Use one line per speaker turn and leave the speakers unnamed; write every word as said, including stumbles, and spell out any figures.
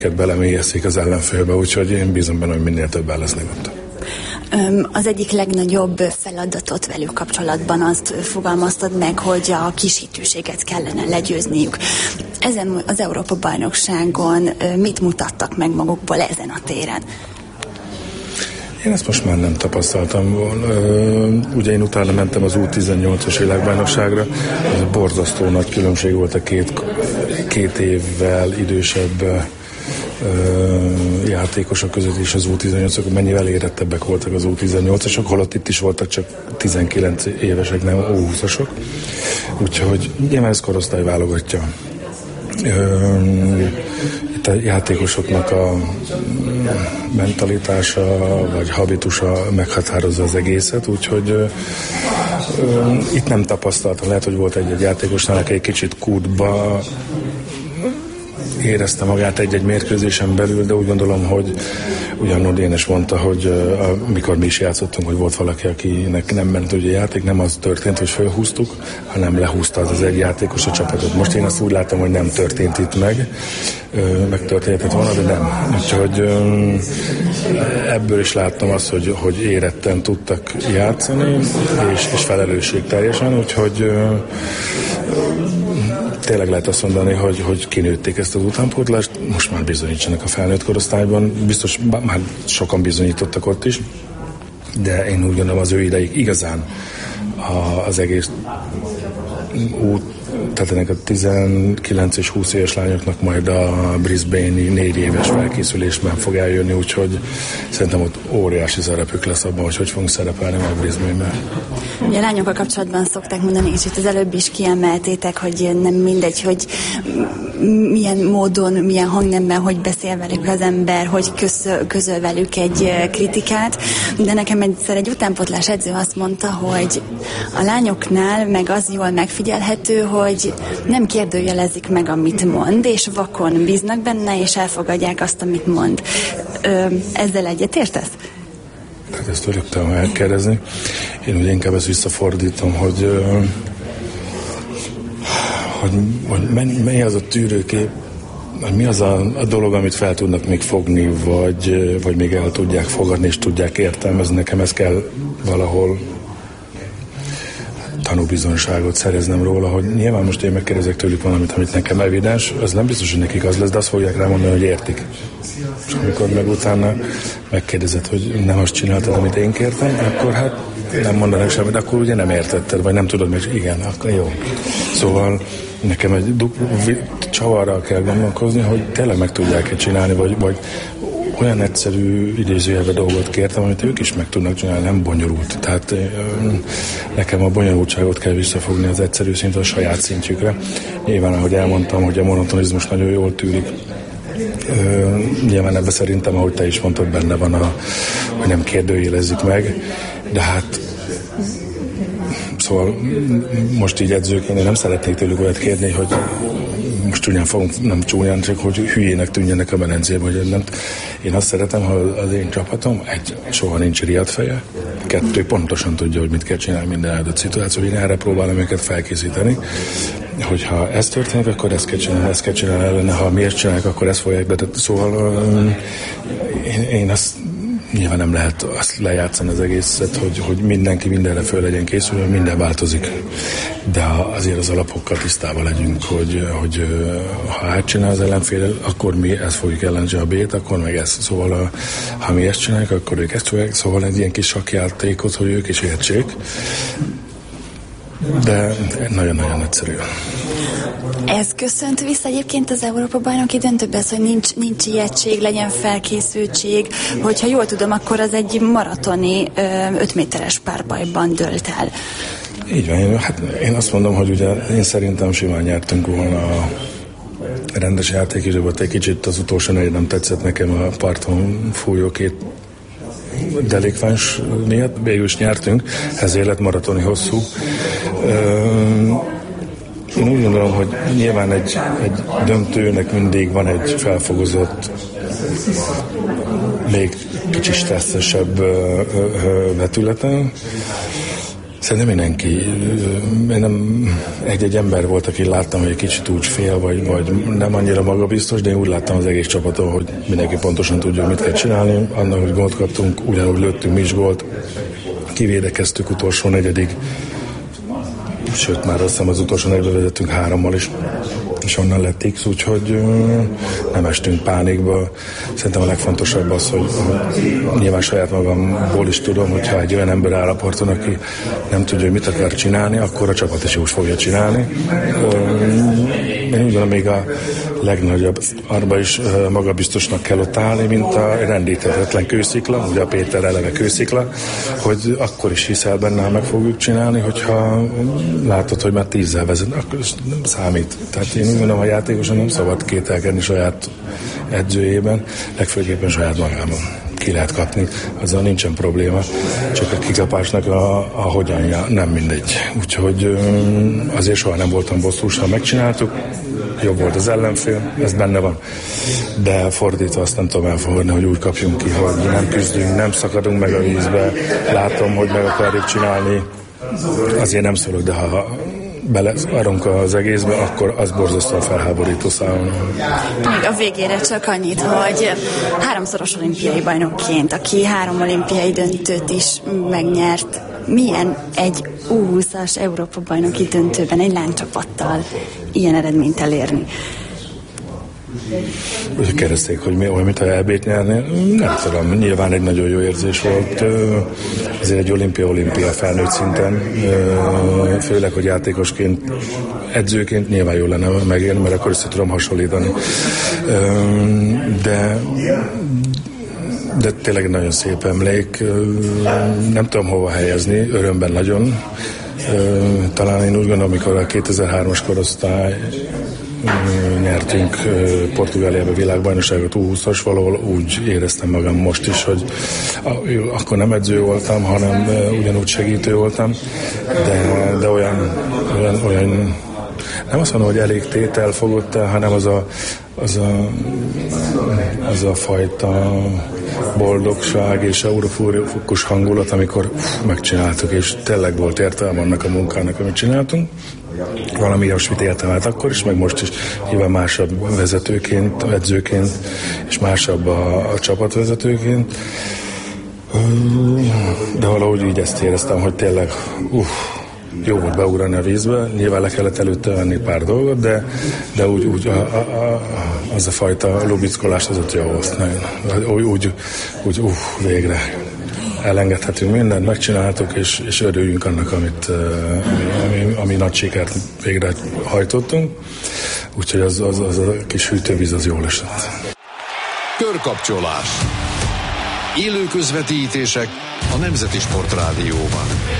belemélyezték az ellenfélbe, úgyhogy én bízom benne, hogy minél többen lesznek ott.
Az egyik legnagyobb feladatot velük kapcsolatban azt fogalmaztad meg, hogy a kisítőséget kellene legyőzniük. Ezen az Európa-bajnokságon mit mutattak meg magukból ezen a téren?
Én ezt most már nem tapasztaltam volna. Ugye én utána mentem az U tizennyolcas világbajnokságra, ez borzasztó nagy különbség volt a két, két évvel idősebb játékosok között is az U tizennyolcasok, mennyivel érettebbek voltak az U tizennyolcasok, holott itt is voltak csak tizenkilenc évesek, nem U húszasok. Úgyhogy nyilván ez korosztály válogatja. Itt a játékosoknak a mentalitása vagy habitusa meghatározza az egészet, úgyhogy itt nem tapasztaltam. Lehet, hogy volt egy-egy játékosnál, aki egy kicsit kútba érezte magát egy-egy mérkőzésen belül, de úgy gondolom, hogy ugyanúgy én is mondta, hogy amikor mi is játszottunk, hogy volt valaki, akinek nem ment ugye a játék, nem az történt, hogy felhúztuk, hanem lehúzta az az egy játékos a csapatot. Most én azt úgy látom, hogy nem történt itt meg, megtörténhetett volna, de nem. Úgyhogy ebből is láttam azt, hogy, hogy éretten tudtak játszani, és, és felelősség teljesen, úgyhogy tényleg lehet azt mondani, hogy, hogy kinőtték ezt az utánpótlást, most már bizonyítsanak a felnőtt korosztályban, biztos már sokan bizonyítottak ott is, de én úgy gondolom, az ő ideig igazán a, az egész út, tehát ennek a tizenkilenc és húsz éves lányoknak majd a Brisbane-i négy éves felkészülésben fog eljönni, úgyhogy szerintem ott óriási szerepük lesz abban, hogy hogy fogunk szerepelni a Brisbane-ben.
Ugye a lányokkal kapcsolatban szokták mondani, és itt az előbb is kiemeltétek, hogy nem mindegy, hogy milyen módon, milyen hangnemben, hogy beszél velük az ember, hogy közöl, közöl velük egy kritikát, de nekem egyszer egy utánpótlás edző azt mondta, hogy a lányoknál meg az jól megfigyelhető, hogy nem kérdőjelezik meg, amit mond, és vakon bíznak benne, és elfogadják azt, amit mond. Ö, ezzel egyetértesz?
Tehát ezt tőlük tudom elkérdezni. Én ugye inkább ezt visszafordítom, hogy, hogy, hogy mennyi az a tűrőkép, hogy mi az a, a dolog, amit fel tudnak még fogni, vagy, vagy még el tudják fogadni, és tudják értelmezni. Nekem ez kell valahol tanúbizonságot szereznem róla, hogy nyilván most én megkérdezek tőlük valamit, amit nekem evidens, az nem biztos, hogy nekik az lesz, de azt fogják rámondani, hogy értik. És amikor meg utána megkérdezed, hogy nem azt csináltad, amit én kértem, akkor hát nem mondanak semmit, akkor ugye nem értetted, vagy nem tudod, meg igen, akkor jó. Szóval nekem egy csavarral kell gondolkozni, hogy tényleg meg tudják-e csinálni, vagy, vagy olyan egyszerű idézőjelben dolgot kértem, amit ők is meg tudnak csinálni, nem bonyolult. Tehát nekem a bonyolultságot kell visszafogni az egyszerű szint a saját szintjükre. Nyilván, ahogy elmondtam, hogy a monotonizmus nagyon jól tűrik. Nyilván ebben szerintem, ahogy te is mondtad, benne van, a, hogy nem kérdőjelezik meg, de hát szóval most így edzőként én nem szeretnék tőlük olyat kérni, hogy most csúnyán fogunk, nem csúnyán, csak hogy hülyének tűnjenek a medencébe, hogy nem. Én azt szeretem, ha az én csapatom egy, soha nincs riadt feje, kettő, pontosan tudja, hogy mit kell csinálni minden adott szituáció, én erre próbálom őket felkészíteni, hogyha ez történik, akkor ezt kell csinálni, ezt kell csinálni ellene, ha miért csinálják, akkor ezt fogják be. Szóval én, én azt nyilván nem lehet azt lejátszani az egészet, hogy, hogy mindenki mindenre föl legyen készülve, minden változik. De azért az alapokkal tisztában legyünk, hogy, hogy ha átcsinál az ellenfél, akkor mi ezt fogjuk ellenzsi a B-t, akkor meg ezt. Szóval ha mi ezt csináljuk, akkor ők ezt fogják. Szóval egy ilyen kis sakkjátékot, hogy ők is értsék. De nagyon-nagyon egyszerű.
Ez köszönt vissza egyébként az Európa-bajnoki döntőben, hogy nincs, nincs ijegység, legyen felkészültség, hogyha jól tudom, akkor az egy maratoni öt méteres párbajban dőlt el.
Így van, hát én azt mondom, hogy ugye én szerintem simán nyertünk volna a rendes játék, és volt egy kicsit az utolsó negyed nem tetszett nekem a parton fújó két delikváns miatt, végül is nyertünk, ezért lett maratoni hosszú. Én úgy gondolom, hogy nyilván egy, egy döntőnek mindig van egy felfogozott, még kicsit stresszesebb vetülete. Szerintem mindenki, én nem egy-egy ember volt, aki láttam, hogy egy kicsit úgy fél, vagy, vagy nem annyira magabiztos, de én úgy láttam az egész csapaton, hogy mindenki pontosan tudja, mit kell csinálni. Annak, hogy gólt kaptunk, ugyanúgy lőttünk mi is gólt, kivédekeztük utolsó negyedik, sőt már azt hiszem az utolsó negyedbe vezettünk hárommal is, és onnan lett X, úgyhogy nem estünk pánikba. Szerintem a legfontosabb az, hogy nyilván saját magamból is tudom, hogyha egy olyan ember áll a parton, aki nem tudja, hogy mit akar csinálni, akkor a csapat is úgy fogja csinálni. Én úgy gondolom, még a legnagyobb arba is magabiztosnak kell ott állni, mint a rendíthetetlen kőszikla, ugye a Péter eleve kőszikla, hogy akkor is hiszel benne, ha meg fogjuk csinálni, hogyha látod, hogy már tízzel vezet, akkor nem számít. Tehát én úgy gondolom, a játékosan nem szabad kételkedni saját edzőjében, legfőképpen saját magában. Ki lehet kapni, azzal nincsen probléma, csak a kikapásnak a, a hogyanja nem mindegy. Úgyhogy azért soha nem voltam bosszús, ha megcsináltuk, jobb volt az ellenfél, ez benne van. De fordítva azt nem tudom elfogadni, hogy úgy kapjunk ki, hogy nem küzdünk, nem szakadunk meg a vízbe, látom, hogy meg akarjuk csinálni, azért nem szólok, de ha beleszarunk az egészbe, akkor az borzasztóan felháborító számomra.
Még a végére csak annyit, hogy háromszoros olimpiai bajnokként, aki három olimpiai döntőt is megnyert, milyen egy U húszas Európa bajnoki döntőben egy lánycsapattal ilyen eredményt elérni?
Úgy kérdezték, hogy mi olyan, mintha é bét nyerni. Nem tudom, nyilván egy nagyon jó érzés volt. Ezért egy olimpia-olimpia felnőtt szinten, főleg, hogy játékosként, edzőként nyilván jó lenne megérni, mert akkor össze tudom hasonlítani. De de tényleg nagyon szép emlék. Nem tudom hova helyezni, örömben nagyon. Talán én úgy gondolom, amikor a kétezer-hármas korosztály nyertünk Portugáliában világbajnokságot U húszas, valahol úgy éreztem magam most is, hogy akkor nem edző voltam, hanem ugyanúgy segítő voltam, de, de olyan, olyan, olyan nem azt mondom, hogy elég tétel fogott el, hanem az a, az a, az a fajta boldogság és eufórikus hangulat, amikor uff, megcsináltuk, és tényleg volt értelme annak a munkának, amit csináltunk. Valami olyasmit éltem át akkor is, meg most is nyilván másabb vezetőként, edzőként, és másabb a, a csapatvezetőként. De valahogy így ezt éreztem, hogy tényleg uff, jó volt beugrani a vízbe, nyilván le kellett előtte venni pár dolgot, de, de úgy, úgy a, a, a, az a fajta lubickolás az ott jó volt. Úgy, úgy, úgy uff, végre elengedhetünk mindent, megcsináltuk, és, és örüljünk annak, amit, ami, ami, ami nagy sikert végre hajtottunk. Úgyhogy az, az, az a kis hűtővíz az jól esett.
Körkapcsolás. Élő közvetítések a Nemzeti Sportrádióban.